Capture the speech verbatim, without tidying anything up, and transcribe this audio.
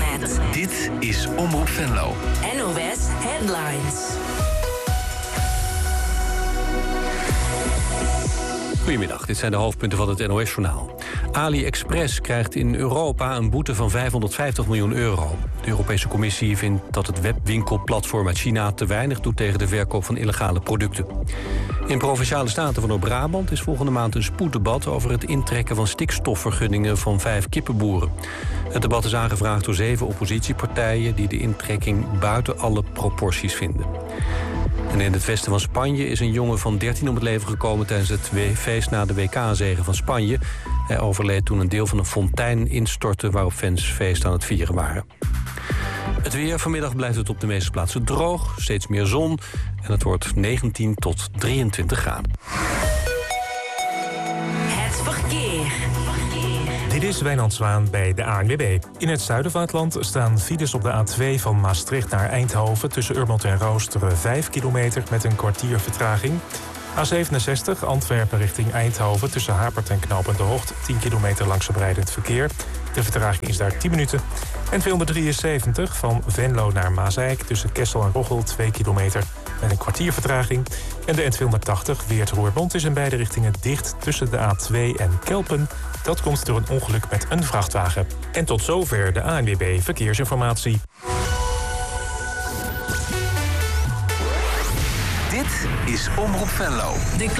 internet. Dit is Omroep Venlo. N O S Headlines. Goedemiddag, dit zijn de hoofdpunten van het N O S-journaal. AliExpress krijgt in Europa een boete van vijfhonderdvijftig miljoen euro. De Europese Commissie vindt dat het webwinkelplatform uit China te weinig doet tegen de verkoop van illegale producten. In Provinciale Staten van Noord-Brabant is volgende maand een spoeddebat over het intrekken van stikstofvergunningen van vijf kippenboeren. Het debat is aangevraagd door zeven oppositiepartijen die de intrekking buiten alle proporties vinden. En in het westen van Spanje is een jongen van dertien om het leven gekomen tijdens het feest na de W K-zege van Spanje. Hij overleed toen een deel van een fontein instortte waarop fans feest aan het vieren waren. Het weer, vanmiddag blijft het op de meeste plaatsen droog, steeds meer zon en het wordt negentien tot drieëntwintig graden. Het verkeer. Dit is Wijnand Zwaan bij de A N W B. In het zuiden van het land staan files op de A twee van Maastricht naar Eindhoven tussen Urmond en Roosteren vijf kilometer met een kwartier vertraging. A zevenenzestig Antwerpen richting Eindhoven tussen Hapert en Knooppunt De Hocht tien kilometer langzaam rijdend verkeer. De vertraging is daar tien minuten. En tweehonderddrieënzeventig van Venlo naar Maasijk tussen Kessel en Roggel twee kilometer met een kwartier vertraging. En de N tweehonderdtachtig Weert-Roerbond is in beide richtingen dicht tussen de A twee en Kelpen. Dat komt door een ongeluk met een vrachtwagen. En tot zover de A N W B Verkeersinformatie. Dit is Omroep Venlo. De